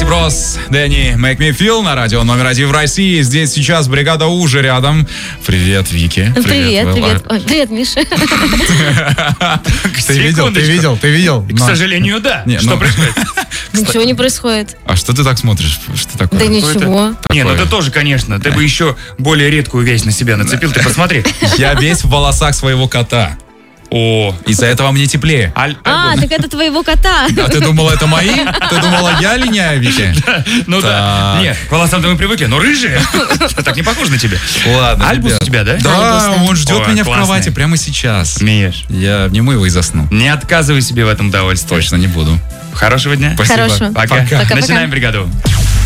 Макси Брос, Дэнни, Make Me Feel на радио номер 1 в России. Здесь сейчас бригада Уже рядом. Привет, Вики. Привет. Ой, привет, Миша. Ты видел? К сожалению, да. Что происходит? Ничего не происходит. А что ты так смотришь? Что такое? Да ничего. Не, ну ты тоже, конечно. Ты бы еще более редкую вещь на себя нацепил. Ты посмотри. Я весь в волосах своего кота. О, Из-за этого мне теплее. Так это твоего кота. А ты думала, это мои? Ты думала, я линяю, Вики? ну да. Нет, к волосам-то мы привыкли, но рыжие. Так не похоже на тебя. Ладно, Альбус у тебя, да? Да, он ждет меня в классный. кровати прямо сейчас. Смеешь. Я обниму его и засну. Не отказывай себе в этом удовольствии. Точно не буду. Хорошего дня. Спасибо. Хорошего. Пока. Пока-пока. Начинаем бригаду.